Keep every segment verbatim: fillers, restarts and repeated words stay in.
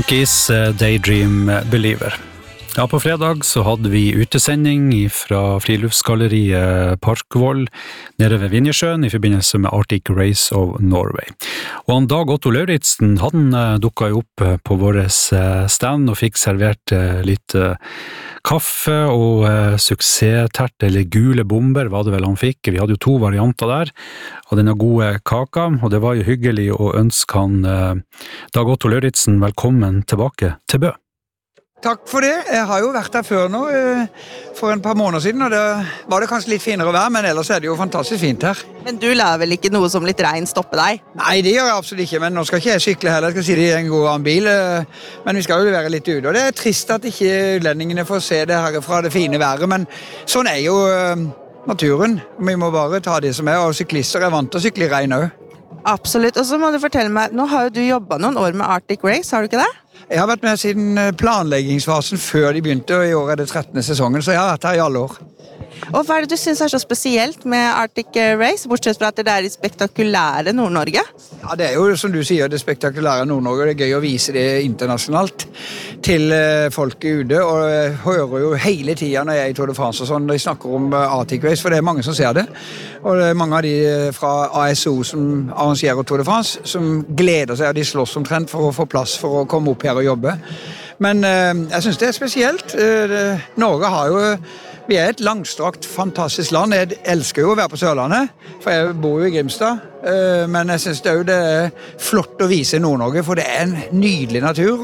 Kiss Daydream Believer. Ja, på fredag så hadde vi utesending fra friluftsgalleriet Parkvoll nede ved Vinjesjøen i forbindelse med Arctic Race of Norway. Og han Dag Otto Lauritzen, han dukket jo opp på vår stand og fikk servert litt kaffe og suksesstert, eller gule bomber var det vel han fikk. Vi hadde jo to varianter der, og denne gode kaka, og det var jo hyggelig å ønske han Dag Otto Lauritzen velkommen tilbake til Bø. Takk for det. Jeg har jo vært der før nå, for en par måneder siden, og det var det kanskje litt finere vær, men ellers er det jo fantastisk fint her. Men du lar vel ikke noe som litt regn stoppe deg? Nei, det gjør jeg absolutt ikke, men nå skal ikke jeg sykle heller, jeg skal si det i en god annen bil, men vi skal jo være litt ute, og det er trist at ikke utlendingene får se det her fra det fine været, men sånn er jo naturen. Vi må bare ta det som er, og syklister er vant til å sykle i regn også. Absolutt, og så må du fortelle meg, nå har jo du jobbet noen år med Arctic Race, har du ikke det? Jeg har vært med siden planleggingsfasen før de begynte, og i år er det trettende sesongen, så jeg har vært her i alle år. Og hva er det du synes er så spesielt med Arctic Race, bortsett fra at det er i spektakulære Nord-Norge? Ja, det er jo som du sier, det spektakulære Nord-Norge, det er gøy å vise det internasjonalt til folk ute, og jeg hører jo hele tiden når jeg er i Tour de France og sånn, når de snakker om Arctic Race, for det er mange som ser det, og det er mange av de fra A S O som arrangerer Tour de France, som gleder seg, og de slåss omtrent for å få plass for å komme opp her og jobbe. Men eh, jeg synes det er spesielt. Eh, Norge har jo Vi er et langstrakt, fantastisk land. Jeg elsker jo å være på Sørlandet, for jeg bor jo i Grimstad. Men jeg synes det er, jo det er flott å vise Nord-Norge, for det er en nydelig natur.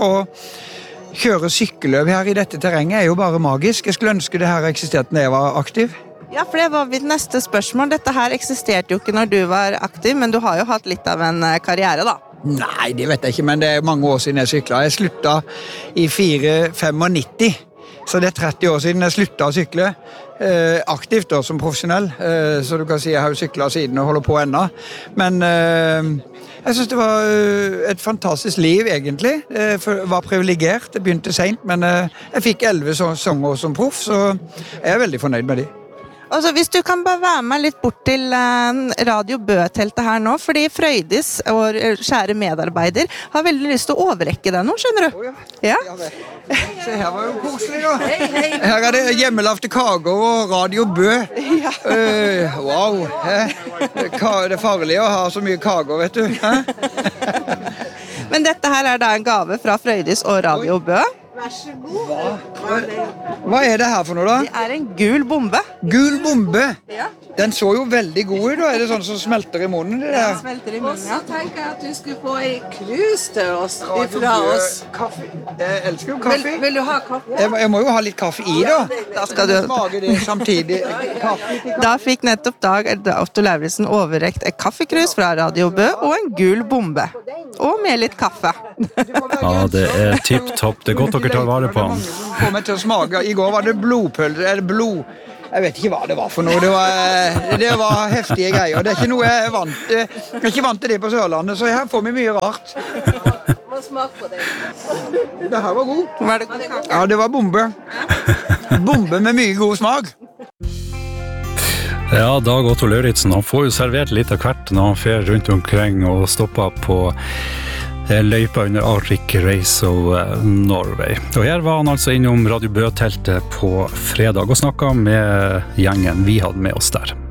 Og kjøre sykkelløp her i dette terrenget er jo bare magisk. Jeg skulle ønske det her eksisterte når jeg var aktiv. Ja, for det var mitt neste spørsmål. Dette her eksisterte jo ikke når du var aktiv, men du har jo hatt litt av en karriere da. Nei, det vet jeg ikke, men det er mange år siden jeg syklet. Jeg sluttet i fire femognitti. Så det er tretti år siden jeg sluttet å sykle, eh, aktivt da, som profesjonell. Eh, så du kan si jeg har jo syklet siden og holder på enda. Men eh, jeg synes det var et fantastisk liv egentlig. Jeg var privilegert, det begynte sent, men eh, jeg fikk elleve sesonger som proff, så jeg er veldig fornøyd med det. Altså, hvis du kan bare være med litt bort til uh, Radio Bø-teltet her nå, fordi Frøydis, vår kjære medarbeider, har veldig lyst til å overrekke deg nå, skjønner du? Oh, ja. Ja. Se, her var jo koselig da. Hei, hei. Her er det hjemmelagte kager og Radio Bø. Ja. Uh, wow, det er farlig å ha så mye kager, vet du. Men dette her er da en gave fra Frøydis og Radio Bø. Vær så god. Hva? Hva er det her for noe da? Det er en gul bombe. Gul bombe? Ja. Den så jo veldig god ut da. Er det sånn som smelter i munnen? Det der? Den smelter i munnen, ja. Og så tenker jeg at du skulle få en krus til oss, ifra oss. Kaffe. Jeg elsker jo kaffe. Vil, vil du ha kaffe? Jeg, jeg må jo ha litt kaffe i da. Da skal du... Smage det samtidig. Kaffe. Da fikk nettopp Dag Otto Lauritzen overrekt et kaffekrus fra Radio Bø og en gul bombe. Og med litt kaffe. Ja, det er tipp-topp. Det er godt dere tar vare på han. Få meg til å smake. I går var det blodpølse, eller blod... Jeg vet ikke hva det var for noe. Det var, det var heftige greier. Det er ikke noe jeg er vant til. Jeg er ikke vant til det på Sørlandet, så her får vi mye rart. Må smake på det. Det her var god. Var det god? Ja, det var bombe. Bombe med mye god smak. Ja, Dag Otto Lauritzen, han får jo servert litt av hvert når han fer rundt omkring og stopper på løypa under Arctic Race of Norway. Og her var han altså innom Radio Bø-teltet på fredag og snakket med gjengen vi hadde med oss der.